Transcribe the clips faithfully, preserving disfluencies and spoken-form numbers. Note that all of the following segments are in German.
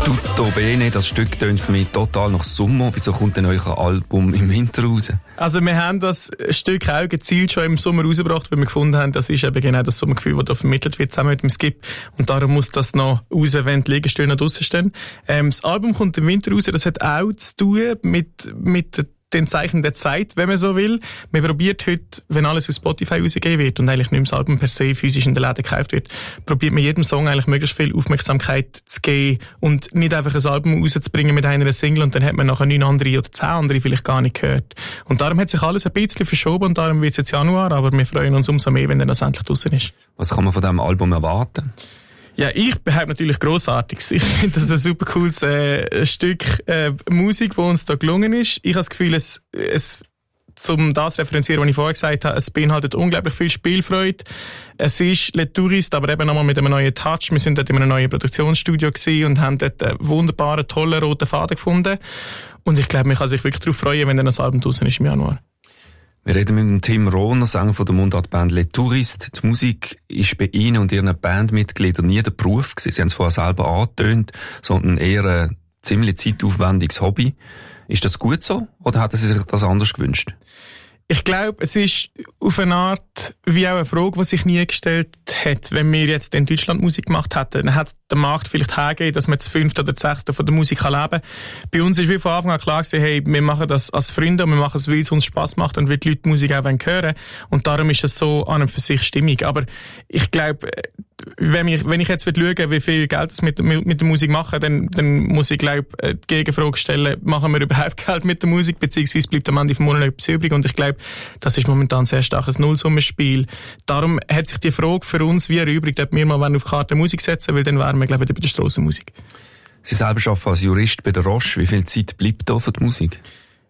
Tutto bene, das Stück tönt für mich total nach Sommer. Wieso kommt denn euer Album im Winter raus? Also wir haben das Stück auch gezielt schon im Sommer rausgebracht, weil wir gefunden haben, das ist eben genau das Sommergefühl, das da vermittelt wird, zusammen mit dem Skip. Und darum muss das noch raus, wenn die Liegestühle noch draussen stehen. Ähm, das Album kommt im Winter raus, das hat auch zu tun mit, mit den Zeichen der Zeit, wenn man so will. Man probiert heute, wenn alles auf Spotify rausgegeben wird und eigentlich nicht mehr das Album per se physisch in den Läden gekauft wird, probiert man jedem Song eigentlich möglichst viel Aufmerksamkeit zu geben und nicht einfach ein Album rauszubringen mit einer Single und dann hat man nachher neun andere oder zehn andere vielleicht gar nicht gehört. Und darum hat sich alles ein bisschen verschoben und darum wird es jetzt Januar, aber wir freuen uns umso mehr, wenn dann das endlich draussen ist. Was kann man von diesem Album erwarten? Ja, ich behaupte natürlich Grossartiges. Ich finde das ein super cooles äh, Stück äh, Musik, das uns da gelungen ist. Ich habe das Gefühl, es, es zum das referenzieren, was ich vorher gesagt habe, es beinhaltet unglaublich viel Spielfreude. Es ist Le Tourist, aber eben nochmal mit einem neuen Touch. Wir sind dort in einem neuen Produktionsstudio gewesen und haben dort einen wunderbaren, tollen roten Faden gefunden. Und ich glaube, man kann sich wirklich darauf freuen, wenn dann das Album draussen ist im Januar. Wir reden mit dem Tim Rohner, Sänger von der Mundartband Le Tourist. Die Musik ist bei Ihnen und Ihren Bandmitgliedern nie der Beruf gewesen. Sie haben es vorher selber angetönt, sondern eher ein ziemlich zeitaufwendiges Hobby. Ist das gut so oder hätten Sie sich das anders gewünscht? Ich glaube, es ist auf eine Art wie auch eine Frage, die sich nie gestellt hat. Wenn wir jetzt in Deutschland Musik gemacht hätten, dann hat der Markt vielleicht hergegeben, dass man das fünfte oder das sechste von der Musik leben kann. Bei uns ist wie von Anfang an klar gewesen, hey, wir machen das als Freunde und wir machen es, weil es uns Spass macht und weil die Leute die Musik auch hören wollen. Und darum ist es so an und für sich stimmig. Aber ich glaube, wenn ich, wenn ich jetzt schaue, wie viel Geld das mit, mit der Musik machen, dann, dann muss ich, glaube die Gegenfrage stellen, machen wir überhaupt Geld mit der Musik, beziehungsweise bleibt am Ende vom Monat etwas übrig? Und ich glaube, das ist momentan sehr starkes Nullsummenspiel. Darum hat sich die Frage für uns wie erübrigt, ob wir mal auf die Karte Musik setzen, weil dann wären wir, glaube ich, bei der Strassenmusik. Sie selber arbeiten als Jurist bei der Roche. Wie viel Zeit bleibt da für die Musik?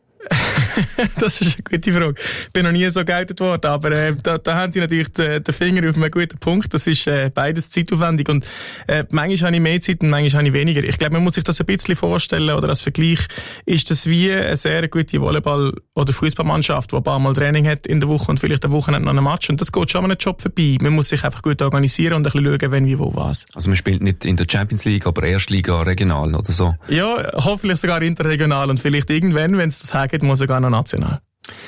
Das ist eine gute Frage. Ich bin noch nie so geoutet worden, aber äh, da, da haben Sie natürlich den, den Finger auf einen guten Punkt. Das ist äh, beides zeitaufwendig und äh, manchmal habe ich mehr Zeit und manchmal habe ich weniger. Ich glaube, man muss sich das ein bisschen vorstellen oder als Vergleich ist das wie eine sehr gute Volleyball- oder Fußballmannschaft, die ein paar Mal Training hat in der Woche und vielleicht eine Woche noch einen Match und das geht schon an einem Job vorbei. Man muss sich einfach gut organisieren und ein bisschen schauen, wenn, wie, wo, was. Also man spielt nicht in der Champions League, aber Erstliga, regional oder so? Ja, hoffentlich sogar interregional und vielleicht irgendwann, wenn es das hergeht, muss sogar noch national.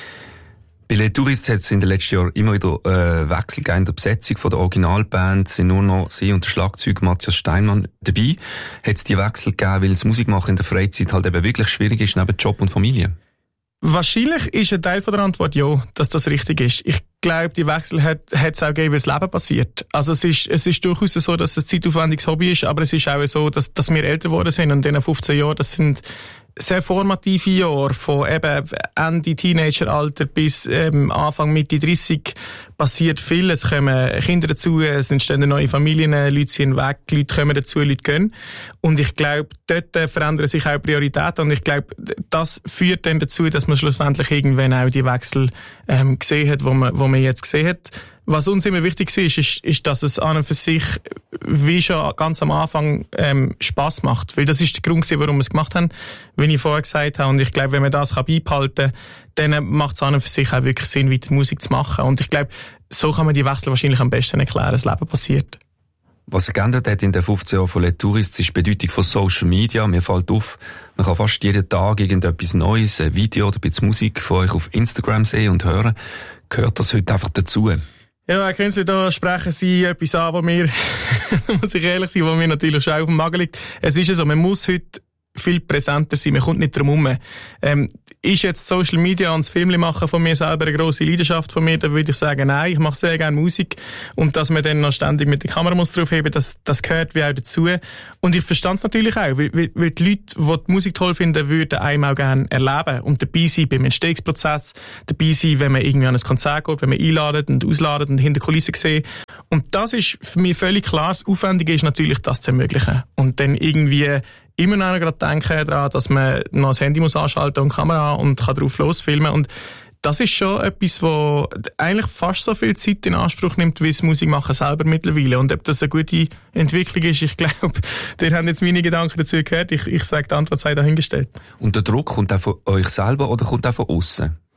Bei Les Touristes hat es in den letzten Jahren immer wieder äh, Wechsel gegeben in der Besetzung von der Originalband. Es sind nur noch Sie und der Schlagzeuger Matthias Steinmann dabei. Hat es die Wechsel gegeben, weil das Musikmachen in der Freizeit halt eben wirklich schwierig ist, neben Job und Familie? Wahrscheinlich ist ein Teil von der Antwort ja, dass das richtig ist. Ich glaube, die Wechsel hat es auch gegeben, wie das Leben passiert. Also es ist, es ist durchaus so, dass es ein zeitaufwendiges Hobby ist, aber es ist auch so, dass, dass wir älter geworden sind und in den fünfzehn Jahren, das sind sehr formative Jahre, von eben Ende Teenageralter bis ähm, Anfang Mitte dreißig passiert viel. Es kommen Kinder dazu, es entstehen neue Familien, Leute sind weg, Leute kommen dazu, Leute gehen. Und ich glaube, dort äh, verändern sich auch Prioritäten und ich glaube, das führt dann dazu, dass man schlussendlich irgendwann auch die Wechsel ähm, gesehen hat, wo man, wo man jetzt gesehen hat. Was uns immer wichtig ist, ist, ist, dass es an und für sich, wie schon ganz am Anfang, ähm, Spass macht. Weil das ist der Grund, warum wir es gemacht haben, wie ich vorher gesagt habe. Und ich glaube, wenn man das beibehalten kann, dann macht es an und für sich auch wirklich Sinn, weiter Musik zu machen. Und ich glaube, so kann man die Wechsel wahrscheinlich am besten erklären. Das Leben passiert. Was sich geändert hat in den fünfzehn Jahren von Les Touristes ist die Bedeutung von Social Media. Mir fällt auf, man kann fast jeden Tag irgendetwas Neues, ein Video oder ein bisschen Musik von euch auf Instagram sehen und hören. Gehört das heute einfach dazu? Ja, können Sie da sprechen Sie etwas an, wo mir, muss ich ehrlich sein, wo mir natürlich schon auf dem Magen liegt. Es ist ja so, man muss heute viel präsenter sein, man kommt nicht drum herum. Ähm, ist jetzt Social Media und das Filmchen machen von mir selber eine grosse Leidenschaft von mir, dann würde ich sagen, nein, ich mache sehr gerne Musik und dass man dann noch ständig mit der Kamera muss draufheben, das, das gehört wie auch dazu. Und ich verstehe es natürlich auch, weil, weil die Leute, die die Musik toll finden, würden einem auch gerne erleben und dabei sein beim Entstehungsprozess, dabei sein, wenn man irgendwie an ein Konzert geht, wenn man einladet und ausladet und hinter Kulissen sieht. Und das ist für mich völlig klar, das Aufwendige ist natürlich, das zu ermöglichen. Und dann irgendwie immer noch gerade denken daran, dass man noch das Handy muss anschalten und die Kamera und kann drauf losfilmen. Und das ist schon etwas, was eigentlich fast so viel Zeit in Anspruch nimmt, wie das Musikmachen selber mittlerweile. Und ob das eine gute Entwicklung ist, ich glaube, ihr habt jetzt meine Gedanken dazu gehört. Ich, ich sage, die Antwort sei dahingestellt. Und der Druck kommt auch von euch selber oder kommt auch von außen?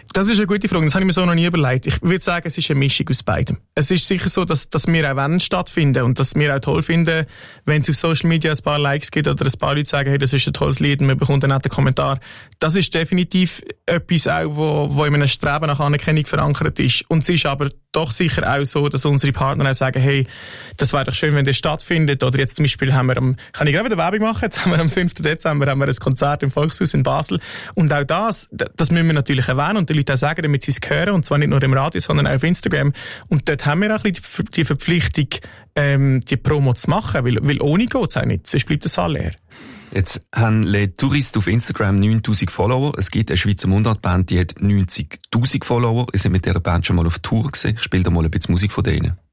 Das ist eine gute Frage, das habe ich mir so noch nie überlegt. Ich würde sagen, es ist eine Mischung aus beidem. Es ist sicher so, dass, dass wir auch wenn stattfinden und dass wir auch toll finden, wenn es auf Social Media ein paar Likes gibt oder ein paar Leute sagen, hey, das ist ein tolles Lied und man bekommt einen netten Kommentar. Das ist definitiv etwas auch, wo, wo in einem Streben nach Anerkennung verankert ist. Und es ist aber doch sicher auch so, dass unsere Partner auch sagen, hey, das wäre doch schön, wenn das stattfindet. Oder jetzt zum Beispiel haben wir am, kann ich gerade wieder Werbung machen, jetzt haben wir am fünften Dezember haben wir ein Konzert im Volkshaus in Basel. Und auch das, das müssen wir natürlich erwähnen und die Leute auch sagen, damit sie es hören, und zwar nicht nur im Radio, sondern auch auf Instagram. Und dort haben wir auch ein bisschen die Verpflichtung, ähm, die Promo zu machen, weil, weil ohne geht es auch nicht, sonst bleibt der Saal leer. Jetzt haben Les Touristes auf Instagram neuntausend Follower. Es gibt eine Schweizer Mundartband, die hat neunzigtausend Follower. Ihr seid mit dieser Band schon mal auf Tour gewesen. Ich spiele da mal ein bisschen Musik von denen.